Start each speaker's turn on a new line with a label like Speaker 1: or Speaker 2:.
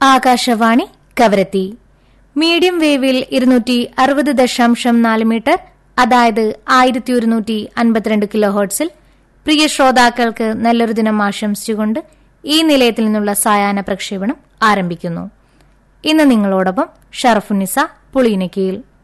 Speaker 1: Akashvani Kavaratti. Medium വേവിൽ 260.4 metre, അതായത് 1152 kilo ഹെർട്സിൽ. പ്രിയ ശ്രോതാക്കൾക്ക് നല്ലൊരു ദിനം ആശംസിച്ചുകൊണ്ട് ഈ നിലയത്തിൽ നിന്നുള്ള സായാഹ്ന പ്രക്ഷേപണം ആരംഭിക്കുന്നു. ഇന്ന് നിങ്ങളോടൊപ്പം ഷറഫുന്നിസ പുളിയിനക്കീൽ.